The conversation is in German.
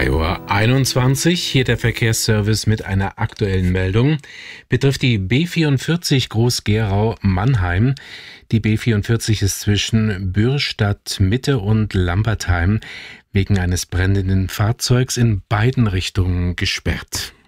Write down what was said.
3:21 Uhr, hier der Verkehrsservice mit einer aktuellen Meldung. Betrifft die B44 Groß-Gerau-Mannheim. Die B44 ist zwischen Bürstadt Mitte und Lampertheim wegen eines brennenden Fahrzeugs in beiden Richtungen gesperrt.